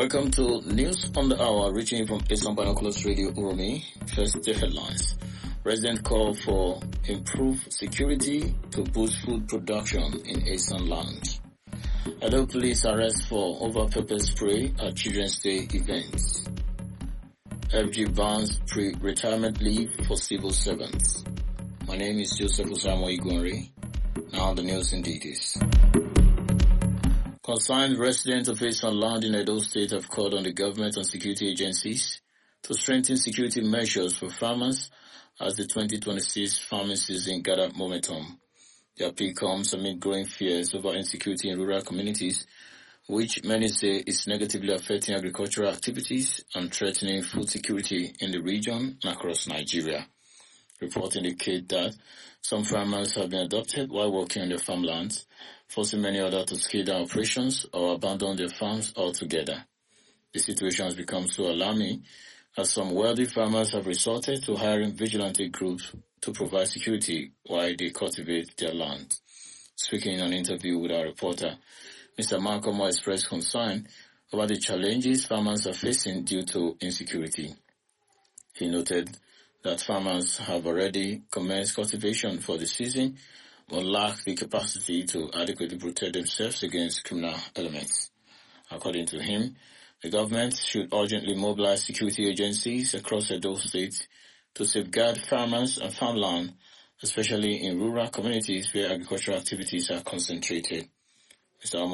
Welcome to News on the Hour, reaching from Eastern Binoculars Radio Uromi. First, the headlines. Resident call for improved security to boost food production in Eastern land. Edo police arrest for over-pepper spray at Children's Day events. FG bans pre-retirement leave for civil servants. My name is Joseph Osamo Igwanri. Now the news in details. Concerned residents of Eastern land in Edo State have called on the government and security agencies to strengthen security measures for farmers as the 2026 farming season gathered momentum. The appeal comes amid growing fears over insecurity in rural communities, which many say is negatively affecting agricultural activities and threatening food security in the region and across Nigeria. Reports indicate that some farmers have been adopted while working on their farmlands, forcing many others to scale down operations or abandon their farms altogether. The situation has become so alarming as some wealthy farmers have resorted to hiring vigilante groups to provide security while they cultivate their land. Speaking in an interview with our reporter, Mr. Malcolm expressed concern over the challenges farmers are facing due to insecurity. He noted that farmers have already commenced cultivation for the season but lack the capacity to adequately protect themselves against criminal elements. According to him, the government should urgently mobilize security agencies across Edo State to safeguard farmers and farmland, especially in rural communities where agricultural activities are concentrated. Mr.